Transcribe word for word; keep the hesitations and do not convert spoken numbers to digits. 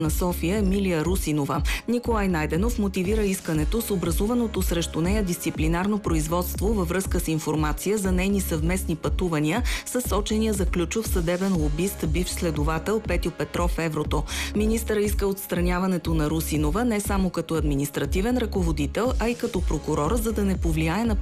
на София Емилия Русинова. Николай Найденов мотивира искането с образуваното срещу нея дисциплинарно производство във връзка с информация за нейни съвместни пътувания с сочения за ключов съдебен лобист, бивш следовател Петю Петров Еврото. Министъра иска отстраняването на Русинова не само като административен ръководител, а и като прокурор, за да не повлияе на